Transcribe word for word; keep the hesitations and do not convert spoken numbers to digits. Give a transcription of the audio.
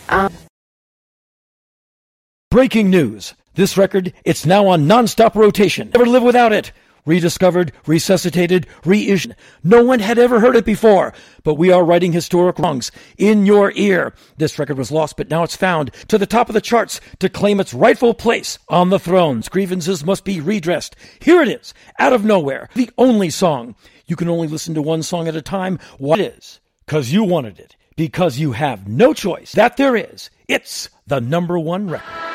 Um. Breaking news. This record, it's now on non-stop rotation. Never live without it. Rediscovered, resuscitated, reissued. No one had ever heard it before, but we are righting historic wrongs in your ear. This record was lost, but now it's found to the top of the charts to claim its rightful place on the thrones. Grievances must be redressed. Here it is, out of nowhere, the only song. You can only listen to one song at a time. What it is? Because you wanted it. Because you have no choice. That there is. It's the number one record.